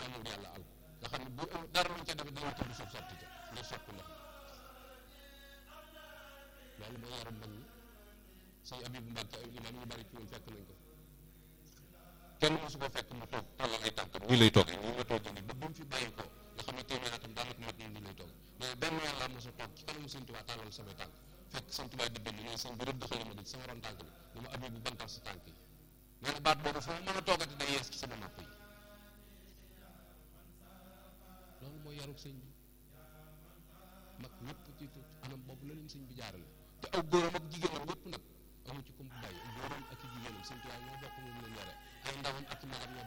jaamul yàlla al nga xam ne bu dara luñ ca def danga tudd suuf sotti ca nga soppi ndox loolu mooy yaram mag ñi sëñ Abibu Mbàkke ay imaam ñu bari ci ñun fekk nañ ko kenn mosu ko fekk mu toog tàllal ay tànkam nii lay toogee nii nga toogee nii ba bu mu fi bàyyi ko nga xam ne téeméer atam daanaka mat nii lay toogee mais benn yoon laa mos a toog ci kanamu sëñ Tuubaa tàllal samay tànk fekk sëñ Tuubaa di bind ne sëñ bi rëdd xalima gi ci sama ron tànk bi ni ma Abibu bantal sa tànk yi nee na baat boobu foo mën a toogati day yees ci sama nopp yi loolu mooy yarub sëñ bi mag ñëpp ci anam boobu la leen sëñ bi jaarale te aw góoram ak jigéenam ñëpp nag amu ci comme bàyyi góoram ak i jigéenam sëñ Tuubaa ñoo bokk moom leen yore ay ndawam ak magam ñoo